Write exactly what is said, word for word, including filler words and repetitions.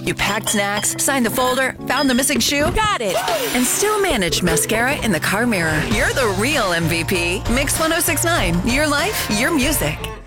You packed snacks, signed the folder, found the missing shoe. Got it. And still managed mascara in the car mirror. You're the real M V P. Mix one oh six point nine. Your life, your music.